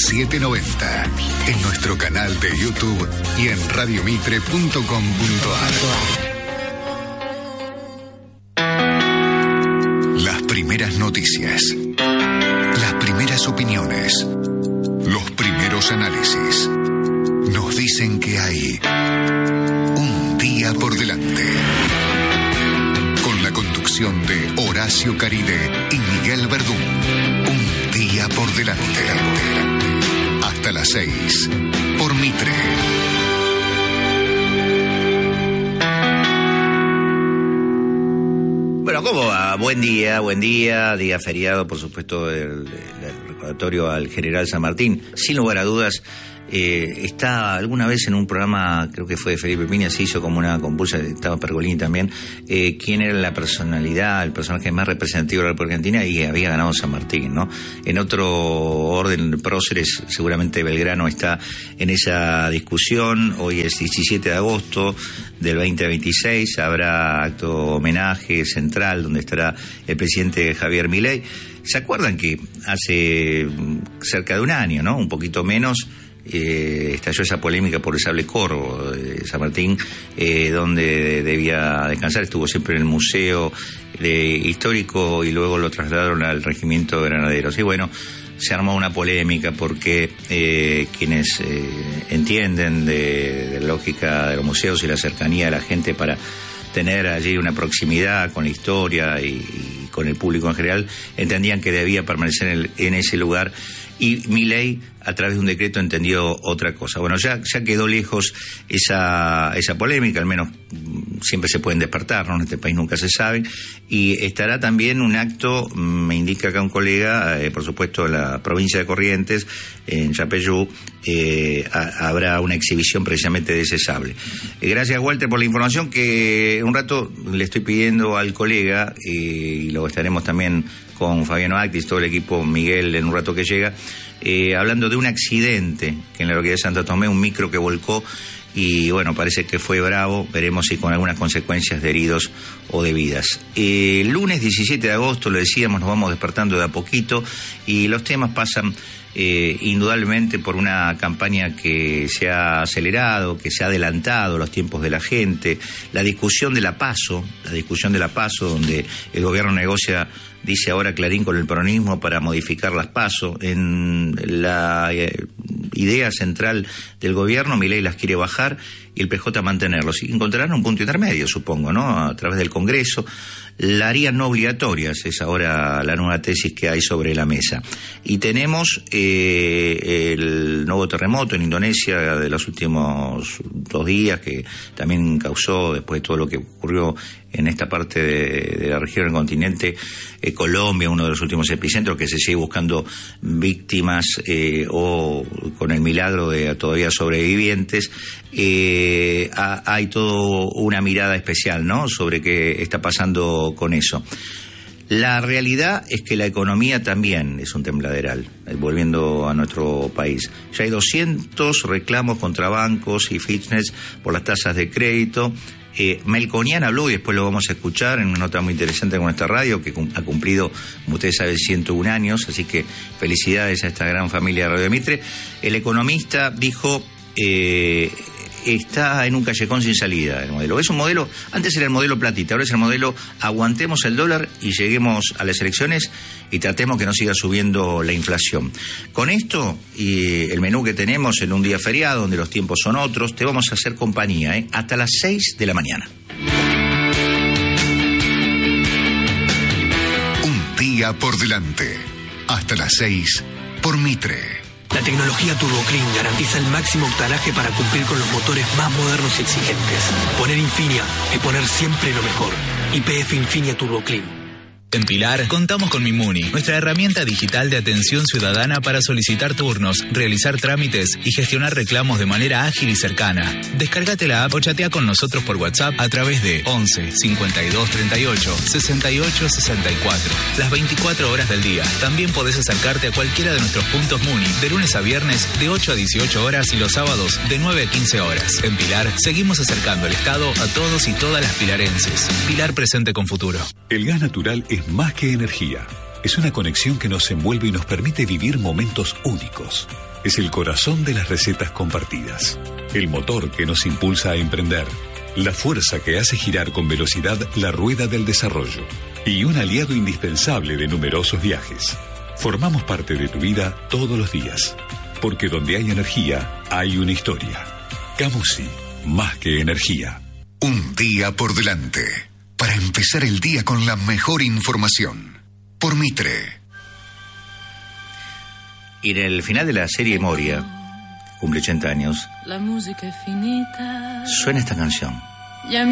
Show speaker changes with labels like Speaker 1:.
Speaker 1: 790. En nuestro canal de YouTube y en radiomitre.com.ar. Las primeras noticias. Las primeras opiniones. Los primeros análisis. Nos dicen que hay un día por delante. Con la conducción de Horacio Caride y Miguel Verdún. Un día por delante. Hasta las 6. Por Mitre.
Speaker 2: Bueno, ¿cómo va? Buen día, día feriado, por supuesto, el recordatorio al general San Martín. Sin lugar a dudas, está alguna vez en un programa, creo que fue de Felipe Piña, se hizo como una compulsa, estaba Pergolini también, quién era la personalidad, el personaje más representativo de la República Argentina, y había ganado San Martín, ¿no? En otro orden, próceres, seguramente Belgrano está en esa discusión. Hoy es 17 de agosto del 2026, habrá acto homenaje central donde estará el presidente Javier Milei. ¿Se acuerdan que hace cerca de un año, ¿no? Un poquito menos, estalló esa polémica por el sable corvo de San Martín, donde debía descansar? Estuvo siempre en el museo histórico y luego lo trasladaron al regimiento de granaderos. Y bueno, se armó una polémica porque quienes entienden de la lógica de los museos y la cercanía de la gente para tener allí una proximidad con la historia y con el público en general, entendían que debía permanecer en ese lugar, y Milei a través de un decreto entendió otra cosa. Bueno, ya quedó lejos esa polémica, al menos siempre se pueden despertar, ¿no? En este país nunca se sabe. Y estará también un acto, me indica acá un colega, por supuesto en la provincia de Corrientes, en Yapeyú, habrá una exhibición precisamente de ese sable. Gracias, Walter, por la información, que un rato le estoy pidiendo al colega, y lo estaremos también con Fabiano Actis, todo el equipo, Miguel, en un rato que llega, hablando de un accidente que en la localidad de Santo Tomé, un micro que volcó, y bueno, parece que fue bravo, veremos si con algunas consecuencias de heridos o de vidas. Lunes 17 de agosto, lo decíamos, nos vamos despertando de a poquito, y los temas pasan indudablemente por una campaña que se ha acelerado, que se ha adelantado los tiempos de la gente, la discusión de la PASO, donde el gobierno negocia, dice ahora Clarín, con el peronismo para modificar las PASO. En la idea central del gobierno, Milei las quiere bajar y el PJ mantenerlos. Y encontrarán un punto intermedio, supongo, ¿no? A través del Congreso. La harían no obligatorias, es ahora la nueva tesis que hay sobre la mesa. Y tenemos el nuevo terremoto en Indonesia de los últimos 2 días, que también causó, después de todo lo que ocurrió en esta parte de la región del continente, Colombia, uno de los últimos epicentros, que se sigue buscando víctimas o con el milagro de todavía sobrevivientes. Hay todo una mirada especial, ¿no?, sobre qué está pasando con eso. La realidad es que la economía también es un tembladeral, volviendo a nuestro país. Ya hay 200 reclamos contra bancos y fitness por las tasas de crédito. Melconian habló, y después lo vamos a escuchar en una nota muy interesante con esta radio, que ha cumplido, como ustedes saben, 101 años, así que felicidades a esta gran familia de Radio Mitre. El economista dijo, está en un callejón sin salida el modelo. Es un modelo, antes era el modelo platita, ahora es el modelo aguantemos el dólar y lleguemos a las elecciones y tratemos que no siga subiendo la inflación. Con esto y el menú que tenemos en un día feriado, donde los tiempos son otros, te vamos a hacer compañía, hasta las 6 de la mañana.
Speaker 1: Un día por delante. Hasta las 6 por Mitre.
Speaker 3: La tecnología Turbo Clean garantiza el máximo octanaje para cumplir con los motores más modernos y exigentes. Poner Infinia es poner siempre lo mejor. YPF Infinia Turbo Clean.
Speaker 4: En Pilar contamos con Mimuni, nuestra herramienta digital de atención ciudadana para solicitar turnos, realizar trámites y gestionar reclamos de manera ágil y cercana. Descárgate la app o chatea con nosotros por WhatsApp a través de 11 52 38 68 64. Las 24 horas del día. También podés acercarte a cualquiera de nuestros puntos Muni de lunes a viernes de 8 a 18 horas y los sábados de 9 a 15 horas. En Pilar seguimos acercando el Estado a todos y todas las pilarenses. Pilar presente con futuro.
Speaker 5: El gas natural es más que energía. Es una conexión que nos envuelve y nos permite vivir momentos únicos. es el corazón de las recetas compartidas, el motor que nos impulsa a emprender, la fuerza que hace girar con velocidad la rueda del desarrollo y un aliado indispensable de numerosos viajes. Formamos parte de tu vida todos los días, porque donde hay energía, hay una historia. Camusi, más que energía.
Speaker 1: Un día por delante, para empezar el día con la mejor información. Por Mitre.
Speaker 2: Y en el final de la serie Moria, cumple 80 años,
Speaker 6: La música è finita.
Speaker 2: suena esta canción.